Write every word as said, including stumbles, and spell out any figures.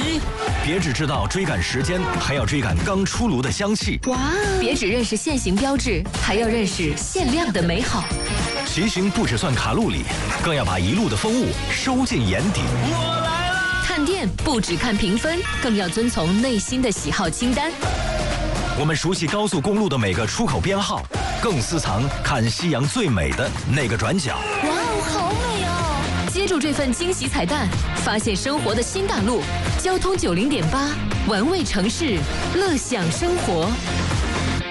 机。 别只知道追赶时间，还要追赶刚出炉的香气。 哇！别只认识限行标志，还要认识限量的美好。 骑行不只算卡路里，更要把一路的风物收进眼底。 我来啦！ 看店不只看评分，更要遵从内心的喜好清单。 我们熟悉高速公路的每个出口编号，更私藏看夕阳最美的那个转角。 哇哦，好美哦！接住这份惊喜彩蛋，发现生活的新大陆。交通九零点八，玩味城市，乐享生活。